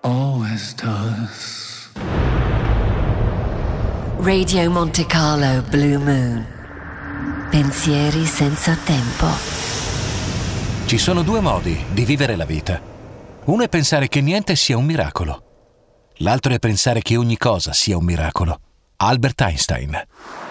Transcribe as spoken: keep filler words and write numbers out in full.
always does. Radio Monte Carlo Blue Moon. Pensieri senza tempo. Ci sono due modi di vivere la vita. Uno è pensare che niente sia un miracolo. L'altro è pensare che ogni cosa sia un miracolo. Albert Einstein.